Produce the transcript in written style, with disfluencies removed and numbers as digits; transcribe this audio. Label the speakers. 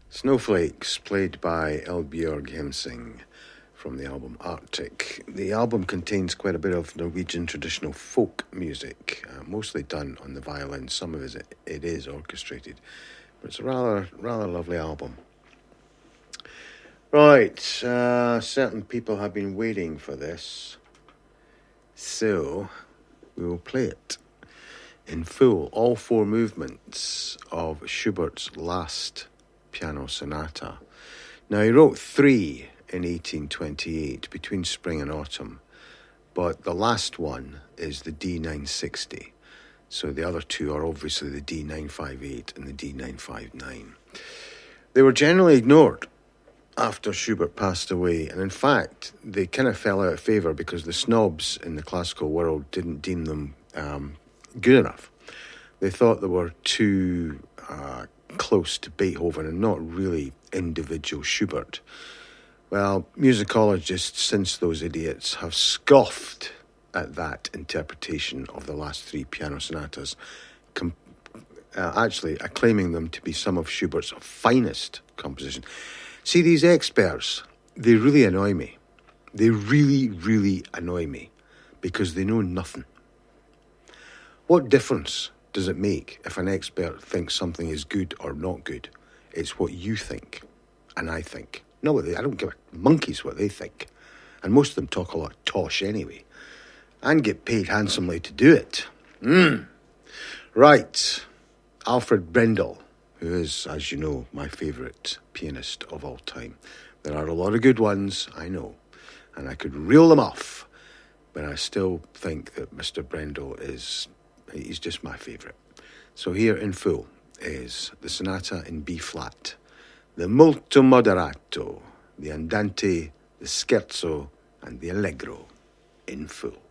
Speaker 1: Snowflakes, played by Elbjørg Hemsing from the album Arctic. The album contains quite a bit of Norwegian traditional folk music, mostly done on the violin. Some of it is orchestrated, but it's a rather lovely album. Right, certain people have been waiting for this, so we will play it in full, all four movements of Schubert's last piano sonata. Now, he wrote 3 in 1828, between spring and autumn, but the last one is the D960, so the other two are obviously the D958 and the D959. They were generally ignored after Schubert passed away, and in fact, they kind of fell out of favour because the snobs in the classical world didn't deem them good enough. They thought they were too close to Beethoven and not really individual Schubert. Well, musicologists, since those idiots, have scoffed at that interpretation of the last 3 piano sonatas, actually acclaiming them to be some of Schubert's finest compositions. See, these experts, they really annoy me. They really annoy me because they know nothing. What difference does it make if an expert thinks something is good or not good? It's what you think and I think. No, I don't give a monkey's what they think. And most of them talk a lot of tosh anyway. And get paid handsomely to do it. Right. Alfred Brendel, who is, as you know, my favourite pianist of all time. There are a lot of good ones, I know. And I could reel them off. But I still think that Mr. Brendel he's just my favourite. So here in full is the sonata in B-flat, the molto moderato, the andante, the scherzo, and the allegro in full.